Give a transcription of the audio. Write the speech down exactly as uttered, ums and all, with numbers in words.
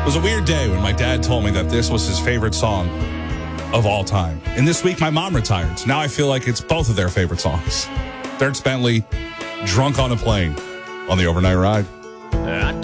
It was a weird day when my dad told me that this was his favorite song of all time. And this week, my mom retired. So now I feel like it's both of their favorite songs. Dirk Bentley, Drunk on a Plane on the Overnight Ride. I